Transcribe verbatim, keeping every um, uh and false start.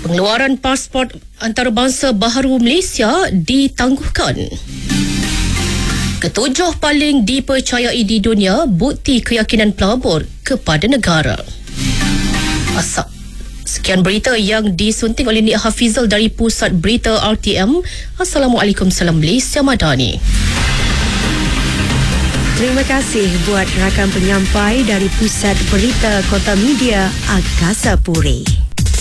Pengeluaran pasport antarabangsa baharu Malaysia ditangguhkan. Ketujuh paling dipercayai di dunia bukti keyakinan pelabur kepada negara. Asap. Sekian berita yang disunting oleh Nik Hafizal dari Pusat Berita R T M. Assalamualaikum, salam Malaysia Madani. Terima kasih buat rakan penyampai dari Pusat Berita Kota Media Angkasa Puri.